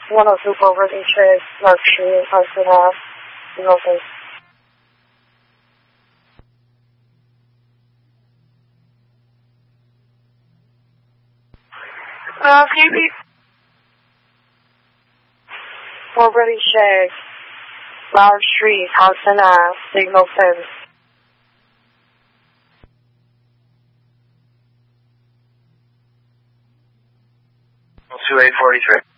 102 Overton Street, Lark Street, Hartford, Mass. Signal send. Can you repeat? Overton Street, Lark Street, Hartford, Mass. Signal send. 2843.